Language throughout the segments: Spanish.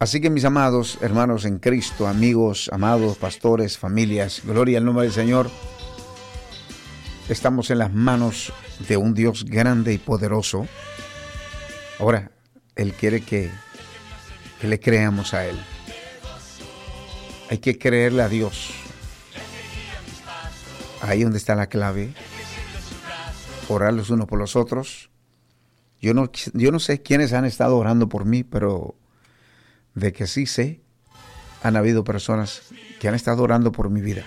Así que mis amados hermanos en Cristo, amigos, amados, pastores, familias, gloria al nombre del Señor. Estamos en las manos de un Dios grande y poderoso. Ahora, Él quiere que le creamos a Él. Hay que creerle a Dios. Ahí donde está la clave. Orar los unos por los otros. Yo no sé quiénes han estado orando por mí, pero de que sí sé, han habido personas que han estado orando por mi vida.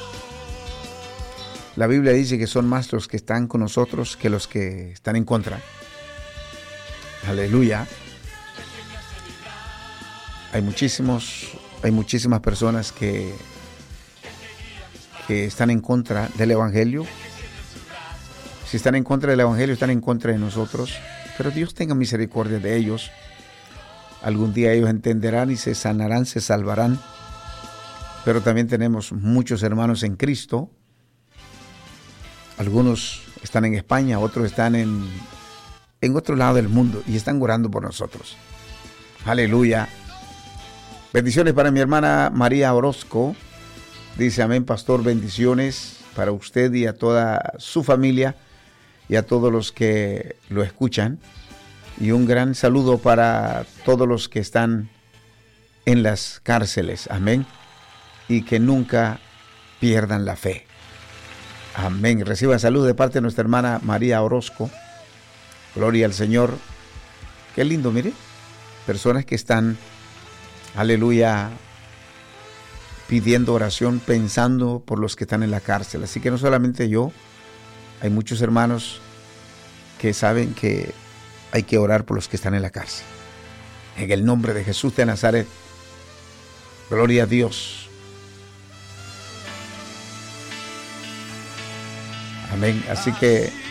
La Biblia dice que son más los que están con nosotros que los que están en contra. Aleluya. Hay muchísimas personas que están en contra del Evangelio. Si están en contra del Evangelio, están en contra de nosotros. Pero Dios tenga misericordia de ellos. Algún día ellos entenderán y se sanarán, se salvarán. Pero también tenemos muchos hermanos en Cristo. Algunos están en España, otros están en otro lado del mundo y están orando por nosotros. Aleluya. Bendiciones para mi hermana María Orozco. Dice, amén, pastor, bendiciones para usted y a toda su familia y a todos los que lo escuchan. Y un gran saludo para todos los que están en las cárceles. Amén. Y que nunca pierdan la fe. Amén. Reciban salud de parte de nuestra hermana María Orozco. Gloria al Señor. Qué lindo, mire. Personas que están, aleluya, pidiendo oración, pensando por los que están en la cárcel. Así que no solamente yo, hay muchos hermanos que saben que hay que orar por los que están en la cárcel. En el nombre de Jesús de Nazaret. Gloria a Dios. Amén. Así que